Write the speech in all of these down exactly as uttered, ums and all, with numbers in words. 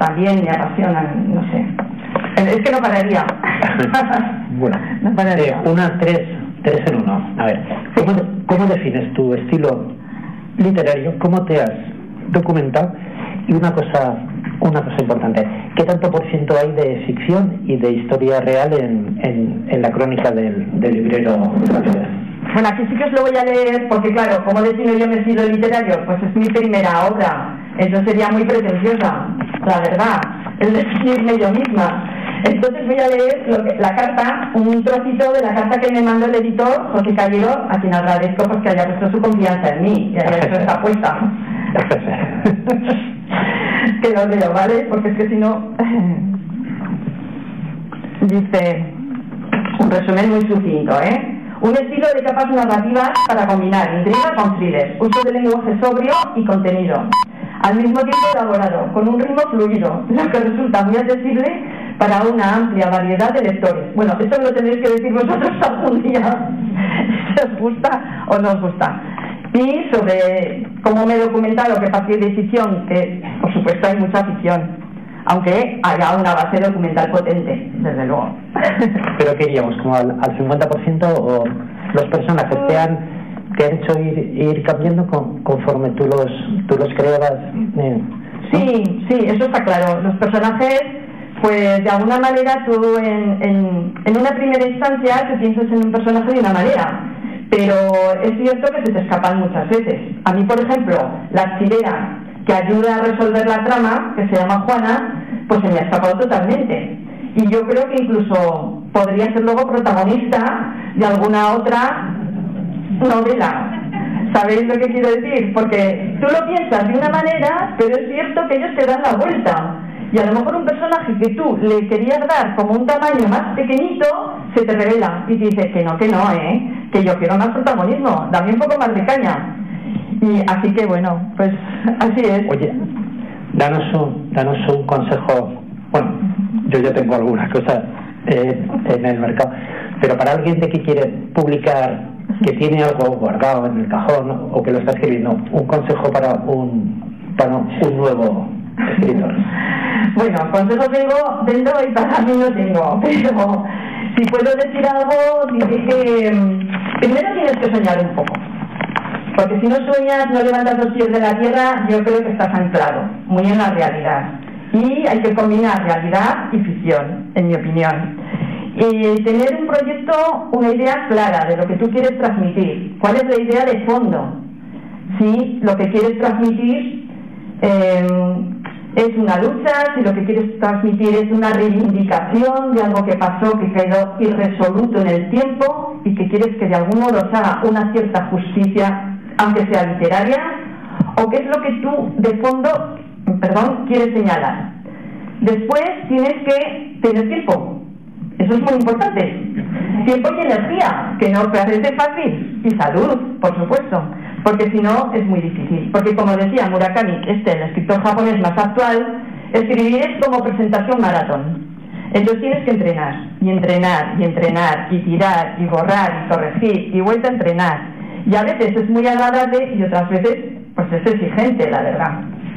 también me apasionan, no sé. Es que no pararía. Bueno, no pararía. Eh, una, tres, tres en uno. A ver, ¿cómo, ¿cómo defines tu estilo literario? ¿Cómo te has documentado? Y una cosa, una cosa importante, ¿qué tanto por ciento hay de ficción y de historia real en, en, en la crónica del, del librero Ramírez? Bueno, aquí sí que os lo voy a leer, porque claro, ¿cómo defino yo mi estilo literario? Pues es mi primera obra. Eso sería muy pretenciosa, la verdad, es definirme yo misma. Entonces voy a leer lo que, la carta, un trocito de la carta que me mandó el editor, José Callero, a quien agradezco pues, que haya puesto su confianza en mí y haya hecho esta apuesta. Que lo leo, ¿vale? Porque es que si no... Dice, un resumen muy sucinto, ¿eh? Un estilo de capas narrativas para combinar intriga con thriller, uso de lenguaje sobrio y contenido, al mismo tiempo elaborado, con un ritmo fluido, lo que resulta muy accesible para una amplia variedad de lectores. Bueno, esto lo tendréis que decir vosotros algún día, si os gusta o no os gusta. Y sobre cómo me he documentado, que partir de ficción, que por supuesto hay mucha ficción, aunque haya una base documental potente, desde luego. ¿Pero qué iríamos? ¿Como al, al cincuenta por ciento o los personajes te han, te han hecho ir, ir cambiando con, conforme tú los, tú los creabas? Eh, sí, sí, eso está claro. Los personajes, pues de alguna manera tú en, en, en una primera instancia te piensas en un personaje de una manera, pero es cierto que se te escapan muchas veces. A mí, por ejemplo, la archivera que ayuda a resolver la trama, que se llama Juana, pues se me ha escapado totalmente. Y yo creo que incluso podría ser luego protagonista de alguna otra novela. ¿Sabéis lo que quiero decir? Porque tú lo piensas de una manera, pero es cierto que ellos te dan la vuelta. Y a lo mejor un personaje que tú le querías dar como un tamaño más pequeñito, se te revela y te dice que no, que no, ¿eh? Que yo quiero más protagonismo, dame un poco más de caña. Y así que bueno, pues así es. Oye, danos un, danos un consejo. Bueno, yo ya tengo algunas cosas eh, en el mercado, pero para alguien de que quiere publicar, que tiene algo guardado en el cajón o que lo está escribiendo, un consejo para un, para un nuevo escritor. Bueno, consejos tengo, vendo y para mí no tengo, pero si puedo decir algo, diré que primero tienes que soñar un poco. Porque si no sueñas, no levantas los pies de la tierra, yo creo que estás anclado, muy en la realidad. Y hay que combinar realidad y ficción, en mi opinión. Y tener un proyecto, una idea clara de lo que tú quieres transmitir. ¿Cuál es la idea de fondo? Si lo que quieres transmitir eh, es una lucha, si lo que quieres transmitir es una reivindicación de algo que pasó, que quedó irresoluto en el tiempo y que quieres que de algún modo se haga una cierta justicia, aunque sea literaria, o qué es lo que tú de fondo, perdón, quieres señalar. Después tienes que tener tiempo, eso es muy importante, tiempo y energía, que no parece fácil, y salud, por supuesto, porque si no es muy difícil, porque como decía Murakami, este, el escritor japonés más actual, escribir es como presentación maratón. Entonces tienes que entrenar, y entrenar, y entrenar, y tirar, y borrar, y corregir, y vuelta a entrenar. Y a veces es muy agradable y otras veces pues es exigente, la verdad.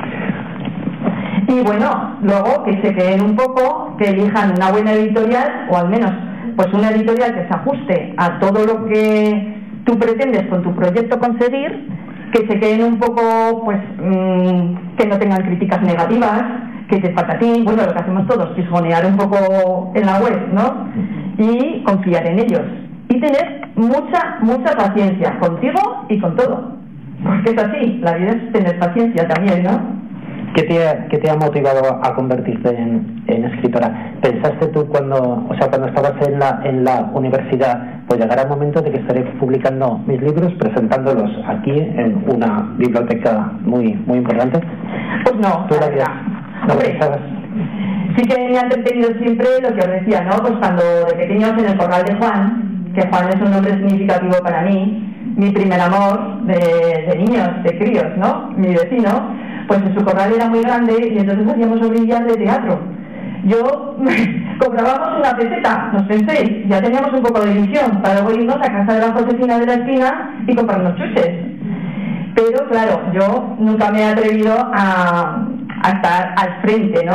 Y bueno, luego que se queden un poco, que elijan una buena editorial, o al menos pues una editorial que se ajuste a todo lo que tú pretendes con tu proyecto conseguir, que se queden un poco, pues, mmm, que no tengan críticas negativas, que te patatín, bueno, lo que hacemos todos, fisgonear un poco en la web, ¿no? Y confiar en ellos. Y tener mucha, mucha paciencia contigo y con todo. Porque es así, la vida es tener paciencia también, ¿no? ¿Qué te ha, qué te ha motivado a convertirte en, en escritora? ¿Pensaste tú cuando, o sea, cuando estabas en la, en la universidad, pues llegará el momento de que estaré publicando mis libros, presentándolos aquí en una biblioteca muy, muy importante? Pues no, ¿Tú la verdad. ¿No Hombre, pensabas? Sí que me ha entretenido siempre lo que os decía, ¿no? Pues cuando de pequeños en el Corral de Juan, que Juan es un nombre significativo para mí, mi primer amor de, de niños, de críos, ¿no? Mi vecino, pues en su corral era muy grande y entonces hacíamos obrillas de teatro. Yo cobrábamos una peseta, nos penséis, ya teníamos un poco de ilusión para luego irnos a casa de la Josefina de la esquina y comprarnos chuches. Pero claro, yo nunca me he atrevido a, a estar al frente, ¿no?